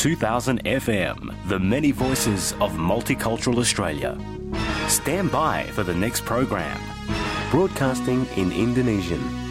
2000 FM, the many voices of multicultural Australia. Stand by for the next program. Broadcasting in Indonesian.